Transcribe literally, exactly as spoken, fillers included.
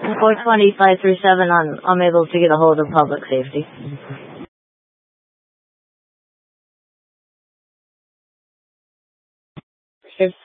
four twenty-five through seven, I'm, I'm able to get a hold of public safety. Sure.